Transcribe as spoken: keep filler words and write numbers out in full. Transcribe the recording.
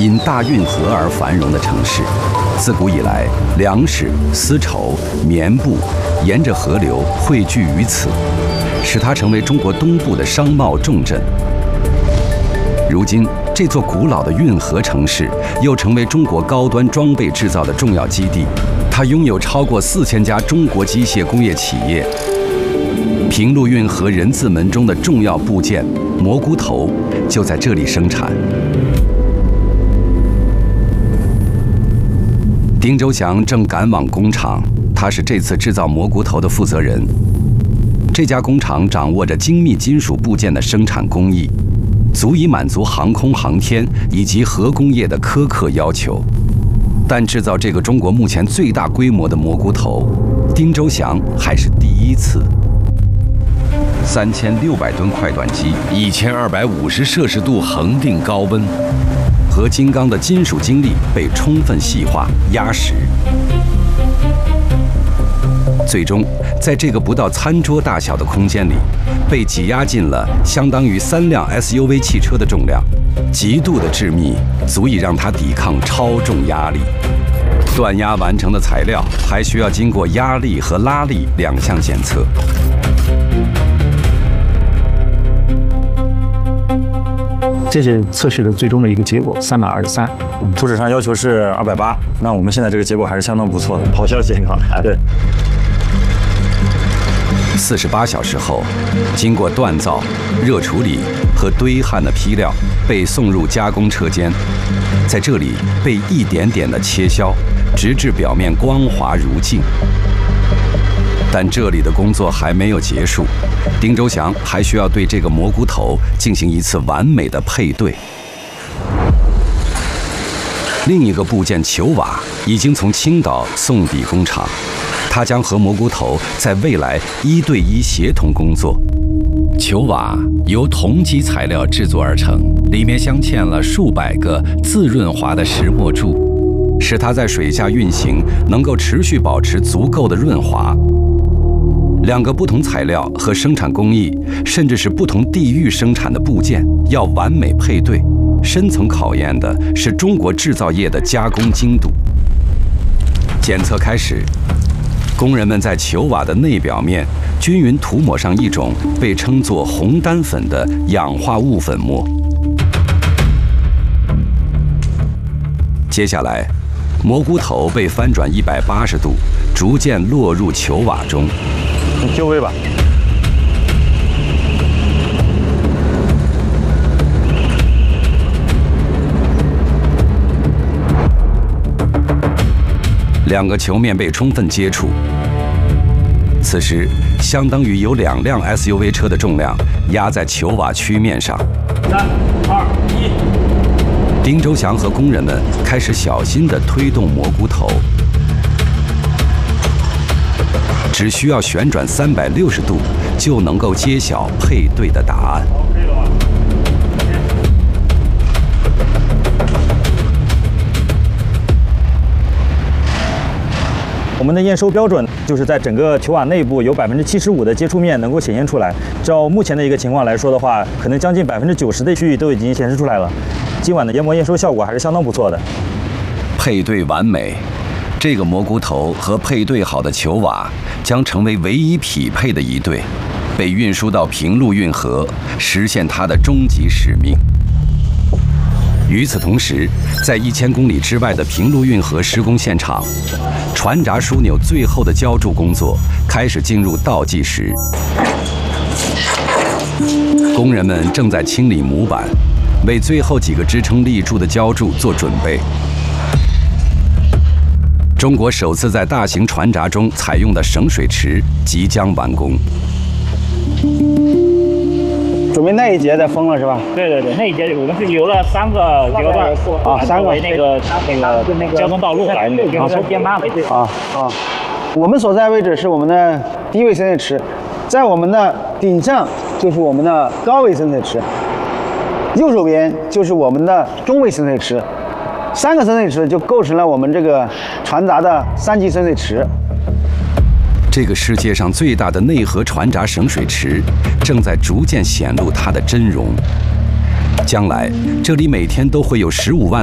因大运河而繁荣的城市。自古以来，粮食、丝绸、棉布沿着河流汇聚于此，使它成为中国东部的商贸重镇。如今，这座古老的运河城市又成为中国高端装备制造的重要基地。它拥有超过四千家中国机械工业企业。平陆运河人字门中的重要部件蘑菇头就在这里生产。丁周祥正赶往工厂，他是这次制造蘑菇头的负责人。这家工厂掌握着精密金属部件的生产工艺，足以满足航空航天以及核工业的苛刻要求。但制造这个中国目前最大规模的蘑菇头，丁周祥还是第一次。三千六百吨快短机，一千二百五十摄氏度恒定高温，和金刚的金属晶粒被充分细化压实，最终在这个不到餐桌大小的空间里，被挤压进了相当于三辆 S U V 汽车的重量，极度的致密，足以让它抵抗超重压力。锻压完成的材料还需要经过压力和拉力两项检测。 这是测试的最终的一个结果，三百二十三。 图纸上要求是二百八，那我们现在这个结果还是相当不错的，跑效健康。对。 四十八小时后，经过锻造、热处理和堆焊的坯料被送入加工车间，在这里被一点点的切削，直至表面光滑如镜。但这里的工作还没有结束，丁周祥还需要对这个蘑菇头进行一次完美的配对。另一个部件球瓦已经从青岛送抵工厂，它将和蘑菇头在未来一对一协同工作。球瓦由同基材料制作而成，里面镶嵌了数百个自润滑的石墨柱，使它在水下运行能够持续保持足够的润滑。两个不同材料和生产工艺，甚至是不同地域生产的部件，要完美配对，深层考验的是中国制造业的加工精度。检测开始，工人们在球瓦的内表面均匀涂抹上一种被称作红丹粉的氧化物粉末。接下来，蘑菇头被翻转一百八十度，逐渐落入球瓦中。 你 Q V 吧。 两个球面被充分接触，此时相当于有两辆 S U V 车的重量压在球瓦曲面上。 三、二、一。 丁周祥和工人们开始小心地推动蘑菇头。只需要旋转三百六十度，就能够揭晓配对的答案。 我们的验收标准就是在整个球瓦内部有百分之七十五的接触面能够显现出来。照目前的一个情况来说的话，可能将近百分之九十的区域都已经显示出来了。今晚的研磨验收效果还是相当不错的。 配对完美。这个蘑菇头和配对好的球瓦将成为唯一匹配的一对，被运输到平陆运河，实现它的终极使命。与此同时，在一千公里之外的平陆运河施工现场，船闸枢纽最后的浇筑工作开始进入倒计时。工人们正在清理模板，为最后几个支撑立柱的浇筑做准备。中国首次在大型船闸中采用的省水池即将完工。 准备那一节再封了是吧？ 对对对，那一节我们是留了三个流段啊，三个为那个那个那个交通道路来留收编码为对啊啊。我们所在位置是我们的低位深水池，在我们的顶上就是我们的高位深水池，右手边就是我们的中位深水池。三个深水池就构成了我们这个船闸的三级深水池。 这个世界上最大的内河船闸省水池正在逐渐显露它的真容。将来，这里每天都会有十五万